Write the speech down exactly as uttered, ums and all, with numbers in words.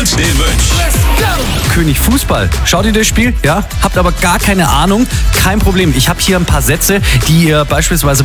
und den Wünsch. König Fußball. Schaut ihr das Spiel? Ja? Habt aber gar keine Ahnung? Kein Problem. Ich habe hier ein paar Sätze, die ihr beispielsweise